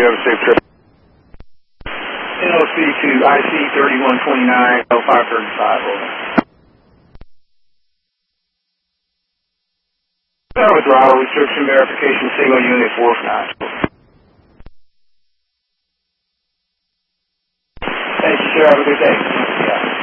have a safe trip. NOC to IC 3129, 0535, over. Throttle restriction verification, single unit, 4 knots. Thank you, sir. Have a good day. Yeah.